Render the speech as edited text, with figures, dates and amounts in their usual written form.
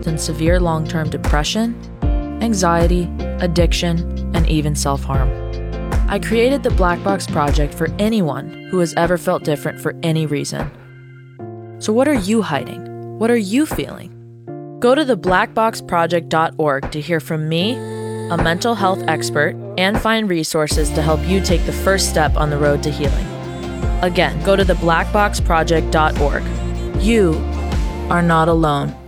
in severe long-term depression, anxiety, addiction, and even self-harm. I created the Black Box Project for anyone who has ever felt different for any reason. So what are you hiding? What are you feeling? Go to theblackboxproject.org to hear from me, a mental health expert, and find resources to help you take the first step on the road to healing. Again, go to theblackboxproject.org. You are not alone.